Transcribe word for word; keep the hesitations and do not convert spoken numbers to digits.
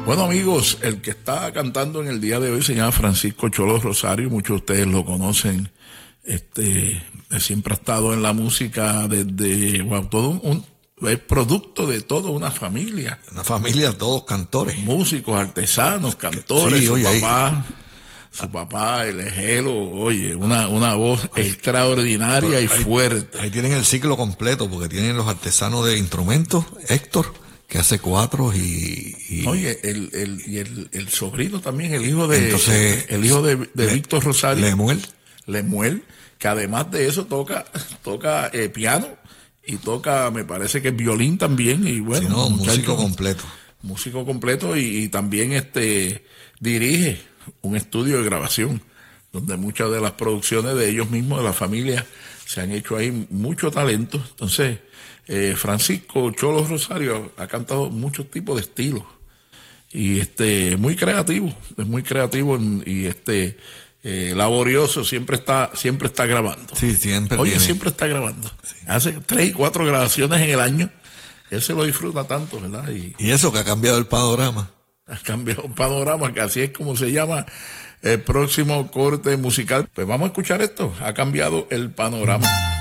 Bueno, amigos, el que está cantando en el día de hoy se llama Francisco Cholo Rosario, muchos de ustedes lo conocen. Este, siempre ha estado en la música desde, wow, todo un, un es producto de toda una familia. Una familia, todos cantores. Músicos, artesanos, cantores, Sí, su oye, papá, ahí. su papá, el ejelo, oye, una, una voz ahí, extraordinaria y ahí, fuerte. Ahí tienen el ciclo completo, porque tienen los artesanos de instrumentos, Héctor, que hace cuatro y... y Oye, el, el, y el, el sobrino también, el hijo de, entonces, el hijo de, de Le, Víctor Rosario. Lemuel. Lemuel, que además de eso toca, toca eh, piano y toca, me parece que violín también, y bueno, Sí, no, muchacho, músico completo. Músico completo y, y también este dirige un estudio de grabación, donde muchas de las producciones de ellos mismos, de la familia, se han hecho ahí mucho talento. Entonces, eh, Francisco Cholo Rosario ha cantado muchos tipos de estilos y este muy creativo, es muy creativo en, y este eh, laborioso, siempre está siempre está grabando. Sí, siempre. Oye, tiene. siempre está grabando. Sí. Hace tres y cuatro grabaciones en el año. Él se lo disfruta tanto, ¿verdad? Y, y eso que ha cambiado el panorama. Ha cambiado el panorama, que así es como se llama el próximo corte musical. Pues vamos a escuchar esto. Ha cambiado el panorama.